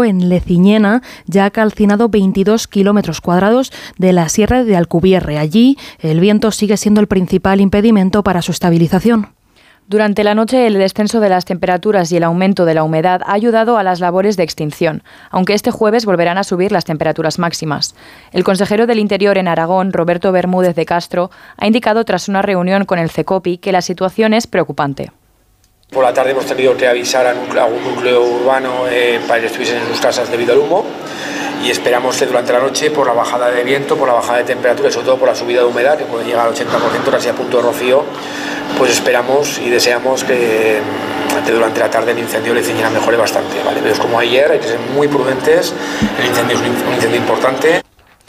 en Leciñena ya ha calcinado 22 kilómetros cuadrados de la Sierra de Alcubierre. Allí el viento sigue siendo el principal impedimento para su estabilización. Durante la noche, el descenso de las temperaturas y el aumento de la humedad ha ayudado a las labores de extinción, aunque este jueves volverán a subir las temperaturas máximas. El consejero del Interior en Aragón, Roberto Bermúdez de Castro, ha indicado tras una reunión con el CECOPI que la situación es preocupante. Por la tarde hemos tenido que avisar a algún núcleo urbano para que estuviesen en sus casas debido al humo, y esperamos que durante la noche, por la bajada de viento, por la bajada de temperatura y sobre todo por la subida de humedad, que puede llegar al 80%, casi a punto de rocío, pues esperamos y deseamos que durante la tarde el incendio de Leciñena mejore bastante, ¿vale? Pero es como ayer, hay que ser muy prudentes, el incendio es un incendio importante.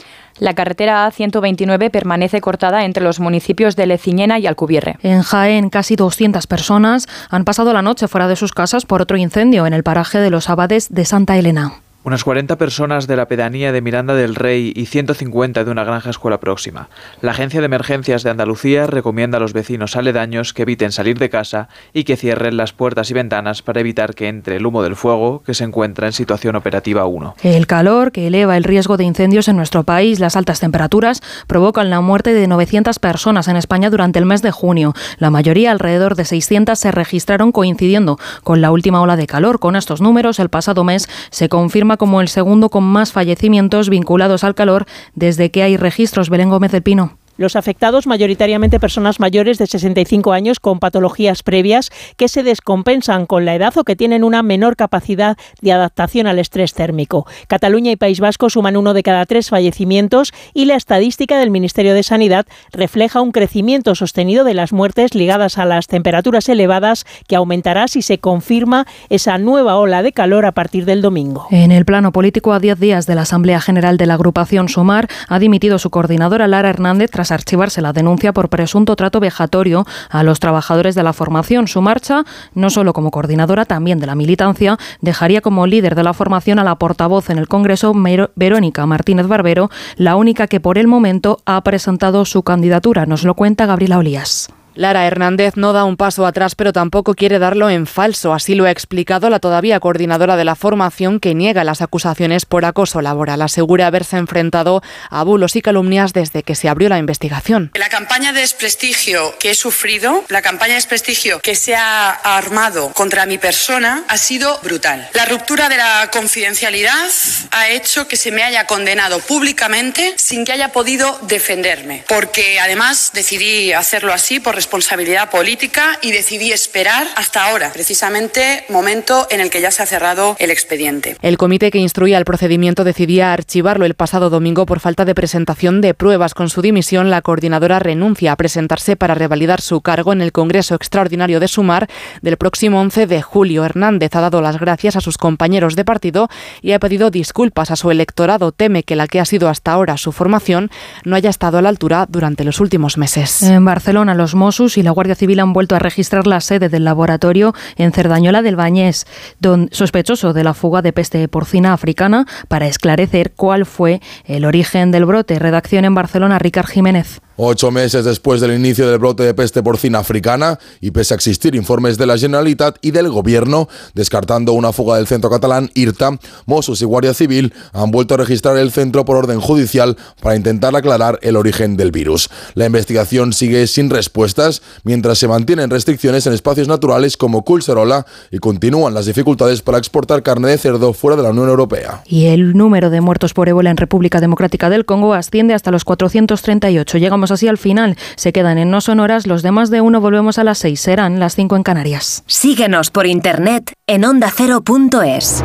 La carretera A129 permanece cortada entre los municipios de Leciñena y Alcubierre. En Jaén, casi 200 personas han pasado la noche fuera de sus casas por otro incendio en el paraje de los Abades de Santa Elena. Unas 40 personas de la pedanía de Miranda del Rey y 150 de una granja escuela próxima. La Agencia de Emergencias de Andalucía recomienda a los vecinos aledaños que eviten salir de casa y que cierren las puertas y ventanas para evitar que entre el humo del fuego, que se encuentra en situación operativa 1. El calor, que eleva el riesgo de incendios en nuestro país, las altas temperaturas, provocan la muerte de 900 personas en España durante el mes de junio. La mayoría, alrededor de 600, se registraron coincidiendo con la última ola de calor. Con estos números, el pasado mes se confirma como el segundo con más fallecimientos vinculados al calor desde que hay registros. Belén Gómez del Pino. Los afectados, mayoritariamente personas mayores de 65 años con patologías previas que se descompensan con la edad o que tienen una menor capacidad de adaptación al estrés térmico. Cataluña y País Vasco suman 1 de cada 3 fallecimientos y la estadística del Ministerio de Sanidad refleja un crecimiento sostenido de las muertes ligadas a las temperaturas elevadas que aumentará si se confirma esa nueva ola de calor a partir del domingo. En el plano político, a 10 días de la Asamblea General de la agrupación Sumar, ha dimitido su coordinadora Lara Hernández tras archivarse la denuncia por presunto trato vejatorio a los trabajadores de la formación. Su marcha, no solo como coordinadora, también de la militancia, dejaría como líder de la formación a la portavoz en el Congreso, Verónica Martínez Barbero, la única que por el momento ha presentado su candidatura. Nos lo cuenta Gabriela Olías. Lara Hernández no da un paso atrás, pero tampoco quiere darlo en falso. Así lo ha explicado la todavía coordinadora de la formación, que niega las acusaciones por acoso laboral. Asegura haberse enfrentado a bulos y calumnias desde que se abrió la investigación. La campaña de desprestigio que he sufrido, la campaña de desprestigio que se ha armado contra mi persona ha sido brutal. La ruptura de la confidencialidad ha hecho que se me haya condenado públicamente sin que haya podido defenderme, porque además decidí hacerlo así por responsabilidad política y decidí esperar hasta ahora, precisamente momento en el que ya se ha cerrado el expediente. El comité que instruía el procedimiento decidía archivarlo el pasado domingo por falta de presentación de pruebas. Con su dimisión, la coordinadora renuncia a presentarse para revalidar su cargo en el Congreso Extraordinario de Sumar del próximo 11 de julio. Hernández ha dado las gracias a sus compañeros de partido y ha pedido disculpas a su electorado. Teme que la que ha sido hasta ahora su formación no haya estado a la altura durante los últimos meses. En Barcelona, los Mossos y la Guardia Civil han vuelto a registrar la sede del laboratorio en Cerdañola del Bañés, sospechoso de la fuga de peste porcina africana, para esclarecer cuál fue el origen del brote. Redacción en Barcelona, Ricard Jiménez. 8 meses después del inicio del brote de peste porcina africana y pese a existir informes de la Generalitat y del Gobierno descartando una fuga del centro catalán IRTA, Mossos y Guardia Civil han vuelto a registrar el centro por orden judicial para intentar aclarar el origen del virus. La investigación sigue sin respuestas mientras se mantienen restricciones en espacios naturales como Collserola y continúan las dificultades para exportar carne de cerdo fuera de la Unión Europea. Y el número de muertos por ébola en República Democrática del Congo asciende hasta los 438. Llegamos así al final. Se quedan en No Sonoras los de Más de Uno. Volvemos a las 6. Serán las 5 en Canarias. Síguenos por internet en ondacero.es.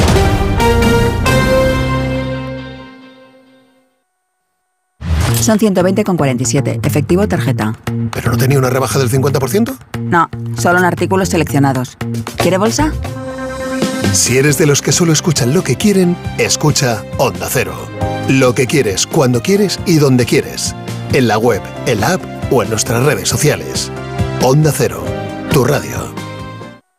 Son 120,47. Efectivo, tarjeta. ¿Pero no tenía una rebaja del 50%? No, solo en artículos seleccionados. ¿Quiere bolsa? Si eres de los que solo escuchan lo que quieren, escucha Onda Cero. Lo que quieres, cuando quieres y donde quieres. En la web, en la app o en nuestras redes sociales. Onda Cero, tu radio.